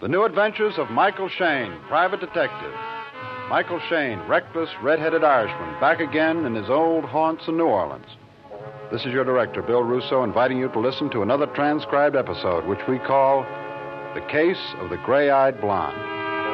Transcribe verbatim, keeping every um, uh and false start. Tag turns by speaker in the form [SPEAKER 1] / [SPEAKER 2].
[SPEAKER 1] The New Adventures of Michael Shayne, Private Detective. Michael Shayne, reckless, red-headed Irishman, back again in his old haunts in New Orleans. This is your director, Bill Russo, inviting you to listen to another transcribed episode, which we call The Case of the Gray-Eyed Blonde.